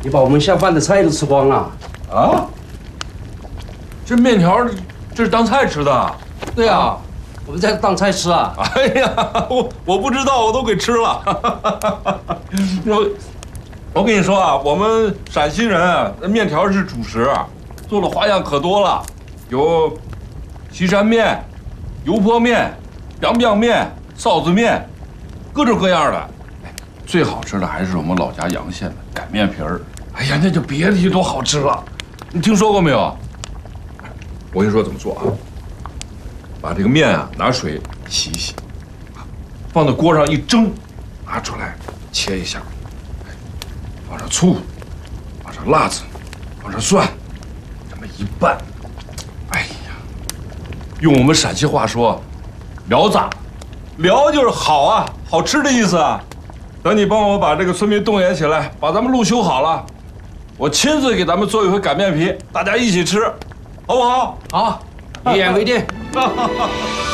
你把我们下饭的菜都吃光了。 啊？这面条，这是当菜吃的？ 对啊，我们在当菜吃啊。 哎呀，我不知道，我都给吃了。我跟你说啊，我们陕西人啊，面条是主食，做的花样可多了，有岐山面、油泼面、凉拌面、臊子面，各种各样的。哎，最好吃的还是我们老家洋县的擀面皮儿。哎呀，那就别提多好吃了。你听说过没有？我跟你说怎么做啊？把这个面啊拿水洗一洗，放到锅上一蒸，拿出来切一下，放上醋，放上辣子，放上蒜，这么一拌，哎呀，用我们陕西话说，聊咋？聊就是好啊，好吃的意思啊。等你帮我把这个村民动员起来，把咱们路修好了，我亲自给咱们做一回擀面皮，大家一起吃，好不好？ 好，一言为定。